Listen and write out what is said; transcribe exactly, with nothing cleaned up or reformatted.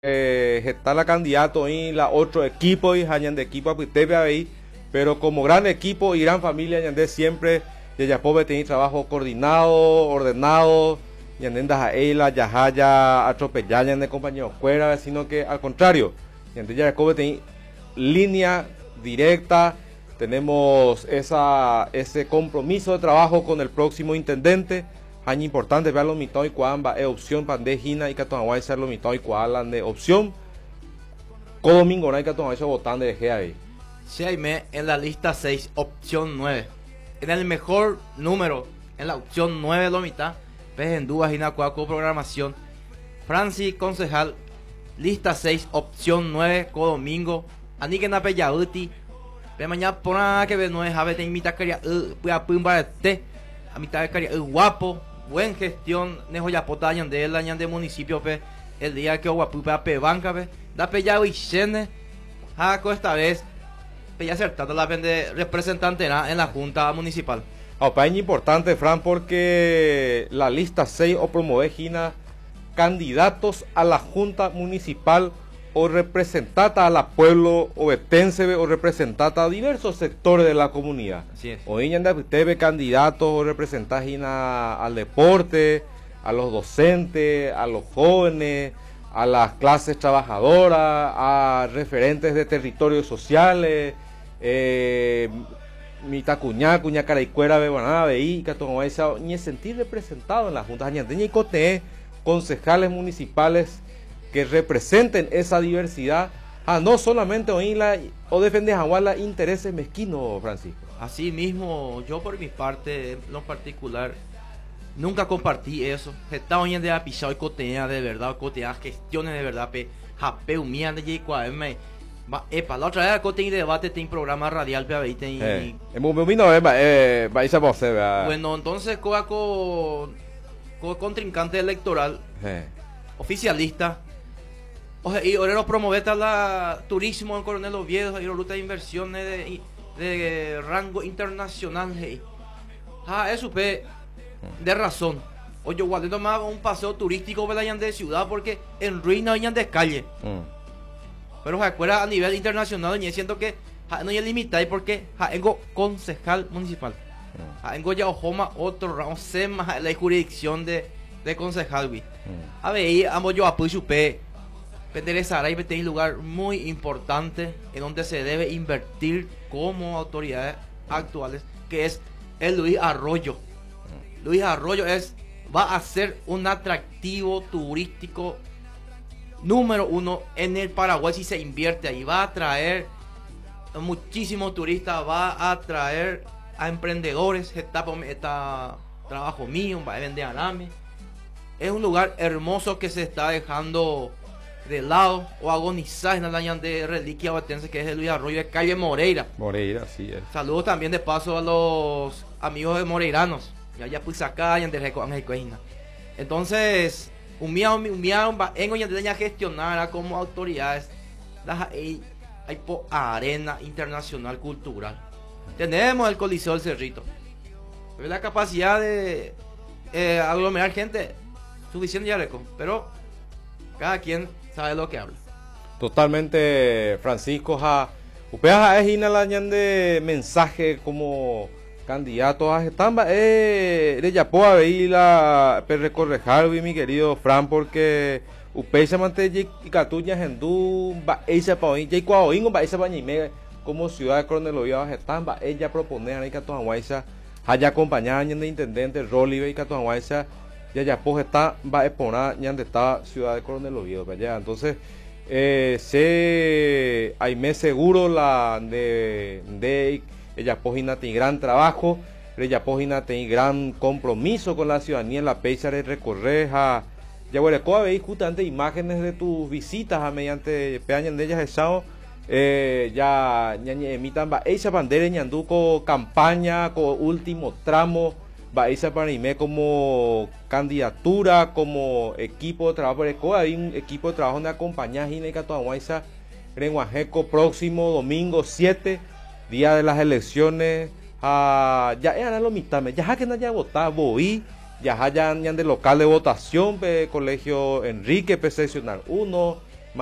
eh, está la candidato y la otro equipo y hayan de equipo a ahí, pero como gran equipo y gran familia de siempre de Yapobe tiene trabajo coordinado, ordenado, y andendas a ella, yahaya, atropellar de compañeros fuera, sino que al contrario, y Yapobe tiene línea directa. Tenemos esa, ese compromiso de trabajo con el próximo intendente. Año importante, vean los mitad y cuamba es opción pandejina y Catonaguay ser los mitad y cualan de opción. Cada domingo no hay Catonaguay votando de G ahí. Jaime en la lista seis, opción nueve. En el mejor número, en la opción nueve de la mitad, Pejendúa y Nacuaco programación. Francis concejal, lista seis, opción nueve, cada domingo. Aniken Apeyauti. Pe mañana por nada que ve no es a ver te invita a querer a pumba de té. A mitad de querer guapo. Buen gestión, nejo ya potañan de él, añan de municipio, pe, el día que guapupa pe banca, pe, da pe ya y jaco esta vez, pe ya acertado la vende representante en la junta municipal. Opa, es importante, Fran, porque la lista seis o promueve Gina candidatos a la junta municipal o representada a la pueblo obetense o representada a diversos sectores de la comunidad. Así es. Hoy en día usted ve candidatos o representantes al deporte, a los docentes, a los jóvenes, a las clases trabajadoras, a referentes de territorios sociales, eh, Mita cuñá, cuñá caraicuera, bebanada, veí, que todo eso, ni sentir representado en la Junta Añanteña y Coté, concejales municipales que representen esa diversidad, a no solamente oírla o defender a los intereses mezquinos, Francisco. Así mismo, yo por mi parte, en lo particular, nunca compartí eso. Está hoy en día pisado y cotea de verdad, cotea gestiones de verdad, pe, jape, humía de J Epa, la otra vez cotea y debate, tiene programa radial, pe, veinte y... Eh, eh, bueno, entonces, coa con contrincante electoral, eh. oficialista. O sea, y ahora nos promueve la turismo en Coronel Oviedo y la ruta de inversiones de, de rango internacional. Hey. Ah, eso pe, de razón. Oye, guardé más un paseo turístico para la de ciudad porque en ruina vayan de calle. Mm. Pero se acuerda a nivel internacional y siento que ja, no hay limitada porque tengo concejal municipal. Mm. Tengo ya Ojoma otro ramo sé más la jurisdicción de, de concejal. Mm. A ver, ambos yo apoyo pe. Penderezaray tiene un lugar muy importante en donde se debe invertir como autoridades actuales, que es el Luis Arroyo. Luis Arroyo es, va a ser un atractivo turístico número uno en el Paraguay si se invierte ahí. Va a atraer muchísimos turistas, va a atraer a emprendedores. Está, está trabajo mío, va a vender alame. Es un lugar hermoso que se está dejando de lado o agonizar en el año de reliquia batense que es el Luis Arroyo de calle Moreira. Moreira, sí es. Saludos también de paso a los amigos de moreiranos. Ya ya pues acá en de entonces, un miau un miau en hoy en gestionar como autoridades hay, hay po arena internacional cultural. Tenemos el Coliseo del Cerrito. Pero la capacidad de eh, aglomerar gente suficiente ya reco, pero cada quien sabe lo que habla. Totalmente, Francisco. Ja, upeja es inalañan de mensaje como candidato a Getamba. Eh, de Yapoa veí la recorrejar, mi querido Fran, porque upeja mante y catuña hendú, va esa pa hoy, y cuaoingo va esa bañime como ciudad de Coronel Oviedo a Getamba. Ella propone a Nicato Hawaisa, haya acompañada de intendente Rolly y Cato Hawaisa. Ya ya pues está va a exponer ya donde está ciudad de Coronel Oviedo para allá. Entonces eh, se hay me seguro la de de ella pogina tiene gran trabajo, ella pogina tiene gran compromiso con la ciudadanía en la pecha de recorrer a ya bueno veis justamente imágenes de tus visitas a mediante peañan de ellas echado eh, ya ya emitan va esa bandera ñanduco campaña con último tramo va a para mí como candidatura, como equipo de trabajo. Hay un equipo de trabajo donde acompaña a Gineca Toahuayza, Renguajeco, próximo domingo siete, día de las elecciones. Uh, ya eran los mitad, ya que no haya votado, voy, ya hayan de local de votación, pe, colegio Enrique, pe seccional uno,